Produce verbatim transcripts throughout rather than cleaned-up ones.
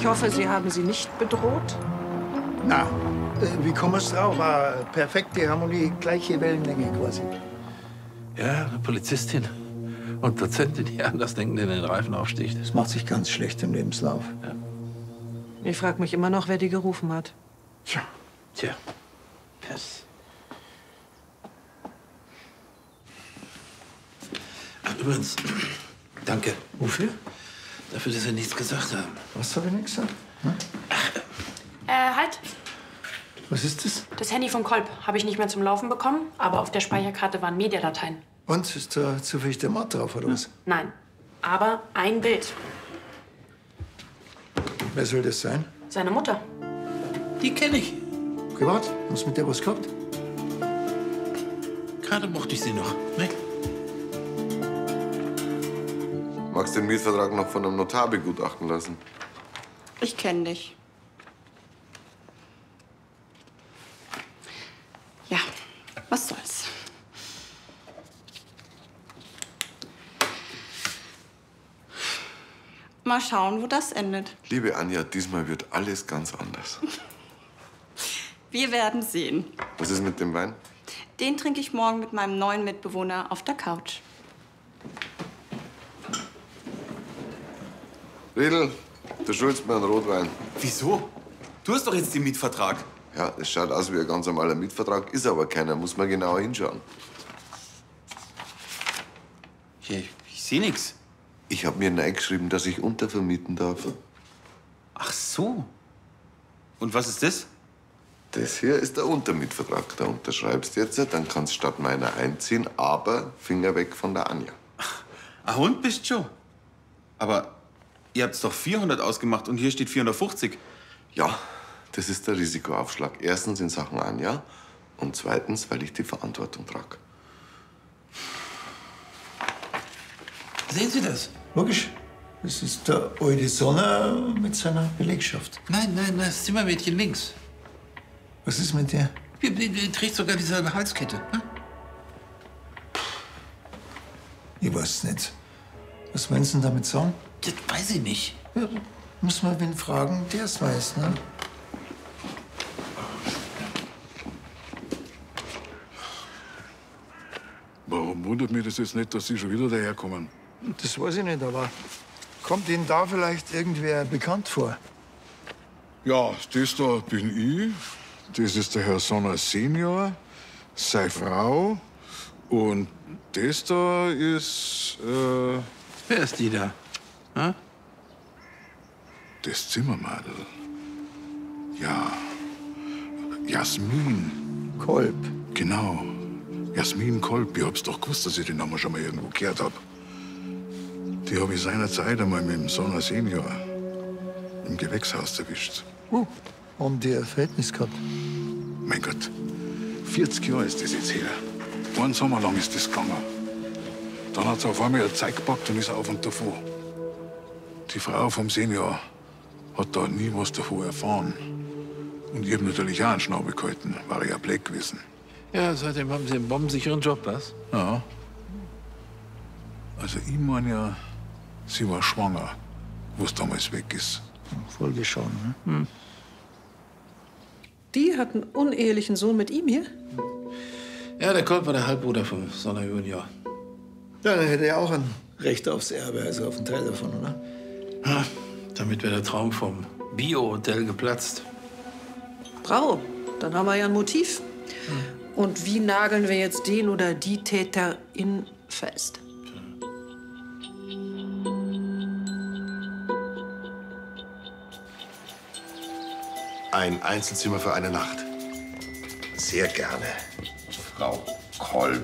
Ich hoffe, Sie haben sie nicht bedroht? Na, äh, wie kommen Sie drauf? War perfekte Harmonie, gleiche Wellenlänge quasi. Ja, eine Polizistin und Dozentin, die andersdenkend in den Reifen aufsticht. Das macht sich ganz schlecht im Lebenslauf. Ja. Ich frage mich immer noch, wer die gerufen hat. Tja. Tja. Yes. Ach, übrigens, danke. Wofür? Dafür, dass Sie nichts gesagt haben. Was habe ich nicht gesagt? Hm? Äh, halt. Was ist das? Das Handy von Kolb habe ich nicht mehr zum Laufen bekommen, aber auf der Speicherkarte waren Mediadateien. Und? Ist da zufällig der Mord drauf, oder was? Nein, aber ein Bild. Wer soll das sein? Seine Mutter. Die kenne ich. Privat? Hast du mit der was gehabt? Gerade mochte ich sie noch. Ne? Magst du den Mietvertrag noch von einem Notar begutachten lassen? Ich kenne dich. Ja, was soll's. Mal schauen, wo das endet. Liebe Anja, diesmal wird alles ganz anders. Wir werden sehen. Was ist mit dem Wein? Den trinke ich morgen mit meinem neuen Mitbewohner auf der Couch. Riedl, du schuldest mir einen Rotwein. Wieso? Du hast doch jetzt den Mietvertrag. Ja, es schaut aus wie ein ganz normaler Mietvertrag, ist aber keiner. Muss man genauer hinschauen. Ich, ich sehe nichts. Ich habe mir reingeschrieben, dass ich untervermieten darf. Ach so. Und was ist das? Das hier ist der Untermietvertrag. Da unterschreibst du jetzt, dann kannst du statt meiner einziehen, aber Finger weg von der Anja. Ein Hund bist schon. Aber ihr habt's doch vierhundert ausgemacht und hier steht vierhundertfünfzig. Ja, das ist der Risikoaufschlag. Erstens in Sachen Anja und zweitens, weil ich die Verantwortung trage. Sehen Sie das? Logisch. Das ist der alte Sonner mit seiner Belegschaft. Nein, nein, das Zimmermädchen links. Was ist mit der? Die, die, die trägt sogar dieselbe Halskette. Ne? Ich weiß nicht. Was wollen Sie denn damit sagen? Das weiß ich nicht. Ja, muss man wen fragen, der es weiß, ne? Warum wundert mich das jetzt nicht, dass Sie schon wieder daherkommen? Das weiß ich nicht, aber kommt Ihnen da vielleicht irgendwer bekannt vor? Ja, das da bin ich. Das ist der Herr Sonner Senior, seine Frau. Und das da ist, äh, Wer ist die da? Hm? das Zimmermadel. Ja, Jasmin. Kolb. Genau. Jasmin Kolb. Ich hab's doch gewusst, dass ich den Namen schon mal irgendwo gehört hab. Die hab ich seinerzeit einmal mit dem Sonner Senior im Gewächshaus erwischt. Uh, haben die ein Verhältnis gehabt? Mein Gott, vierzig Jahre ist das jetzt her. Einen Sommer lang ist das gegangen. Dann hat sie auf einmal ihr Zeug gepackt und ist auf und davon. Die Frau vom Senior hat da nie was davon erfahren. Und ich hab natürlich auch einen Schnabel gehalten, war ich ja blöd gewesen. Ja, seitdem haben Sie einen bombensicheren Job, was? Ja. Also ich meine ja, sie war schwanger, wo es damals weg ist. Folge schon, ne? Hm. Die hat einen unehelichen Sohn mit ihm hier? Ja, der Kolb war der Halbbruder vom Sonner Junior. Ja, dann hätte er auch ein Recht aufs Erbe, also auf einen Teil davon, oder? Ja, damit wäre der Traum vom Bio-Hotel geplatzt. Bravo, dann haben wir ja ein Motiv. Hm. Und wie nageln wir jetzt den oder die Täterin fest? Ein Einzelzimmer für eine Nacht. Sehr gerne. Frau Kolb.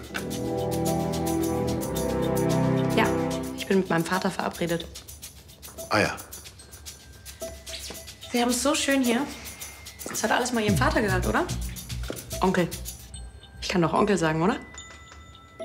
Ja, ich bin mit meinem Vater verabredet. Ah ja. Sie haben es so schön hier. Das hat alles mal Ihrem Vater gehört, oder? Onkel. Ich kann doch Onkel sagen, oder?